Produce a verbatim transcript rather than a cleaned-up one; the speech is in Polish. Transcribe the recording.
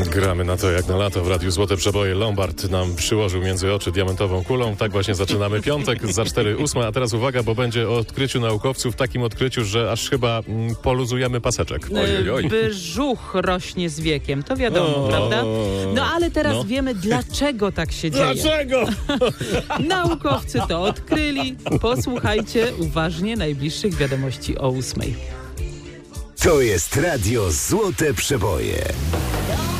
Gramy na to jak na lato w Radiu Złote Przeboje. Lombard nam przyłożył między oczy diamentową kulą. Tak właśnie zaczynamy piątek za cztery ósme. A teraz uwaga, bo będzie o odkryciu naukowców, takim odkryciu, że aż chyba mm, poluzujemy paseczek. Oj, oj, oj. Brzuch rośnie z wiekiem, to wiadomo, o, prawda? No ale teraz no. wiemy, dlaczego tak się dzieje. Dlaczego? Naukowcy to odkryli. Posłuchajcie uważnie najbliższych wiadomości o ósmej. To jest Radio Złote Przeboje.